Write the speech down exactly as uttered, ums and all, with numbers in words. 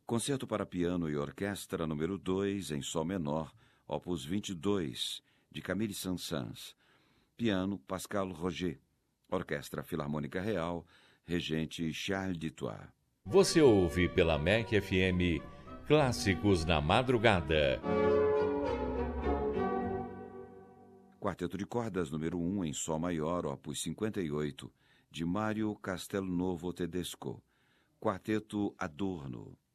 Concerto para piano e orquestra número dois, em sol menor, opus vinte e dois, de Camille Saint-Saëns. Piano, Pascal Roger. Orquestra Filarmônica Real, regente Charles Dutoit. Você ouve pela M E C F M Clássicos na Madrugada. Quarteto de cordas número um, em sol maior, opus cinquenta e oito, de Mário Castelnuovo Tedesco. Quarteto Adorno.